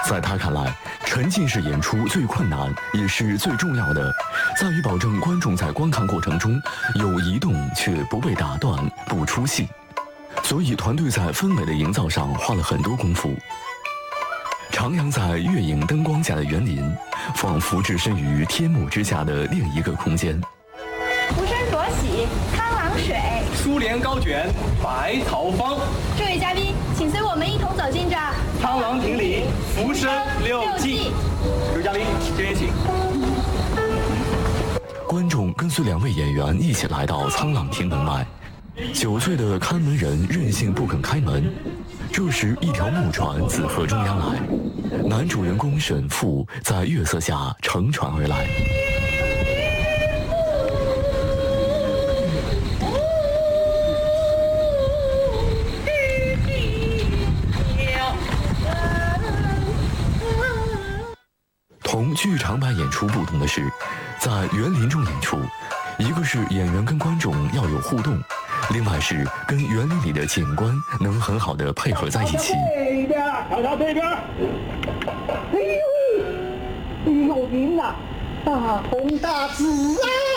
在他看来，沉浸式演出最困难也是最重要的，在于保证观众在观看过程中有移动却不被打断、不出戏。所以团队在氛围的营造上花了很多功夫。徜徉在月影灯光下的园林，仿佛置身于天幕之下的另一个空间。 浮生左喜，苍狼水， 苏联高卷，百草坊。 这位嘉宾，请随我们一同走进这苍狼亭里浮生六记。刘嘉宾，这边请。 观众跟随2位演员一起来到苍狼亭门外。9岁的看门人任性不肯开门，这时一条木船自河中央来，男主人公沈复在月色下乘船而来。同剧场版演出不同的是，在园林中演出，一个是演员跟观众要有互动，另外是跟园林里的景观能很好的配合在一起。 这边，瞧瞧这边。哎呦，您呐，大红大紫啊！